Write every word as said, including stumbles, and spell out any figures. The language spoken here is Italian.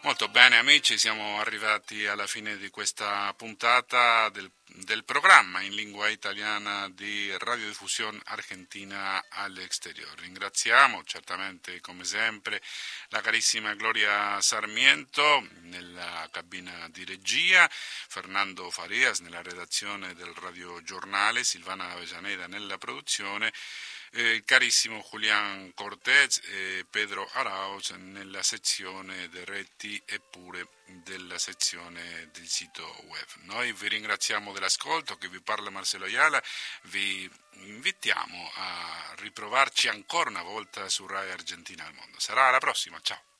Molto bene amici, siamo arrivati alla fine di questa puntata del, del programma in lingua italiana di Radiodiffusione Argentina all'Exterior. Ringraziamo certamente come sempre la carissima Gloria Sarmiento nella cabina di regia, Fernando Farias nella redazione del radiogiornale, Silvana Avellaneda nella produzione, Eh, il carissimo Julián Cortés e Pedro Arauz nella sezione dei reti e pure della sezione del sito web. Noi vi ringraziamo dell'ascolto, che vi parla Marcelo Ayala, vi invitiamo a riprovarci ancora una volta su Rai Argentina al Mondo. Sarà alla prossima, ciao!